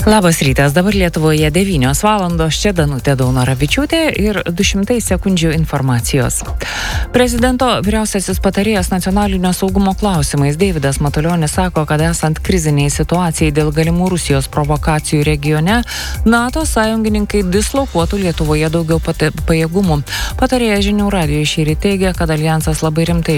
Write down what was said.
Labas rytas, dabar Lietuvoje 9 valandos, čia Danutė Daunoravičiūtė ir 200 sekundžių informacijos. Prezidento vyriausiasis patarėjas nacionalinio saugumo klausimais Deividas Matulionis sako, kad esant kriziniai situacijai dėl galimų Rusijos provokacijų regione, NATO sąjungininkai dislokuotų Lietuvoje daugiau pajėgumų. Patarėjas Žinių radijoje šįryt teigia, kad alijansas labai rimtai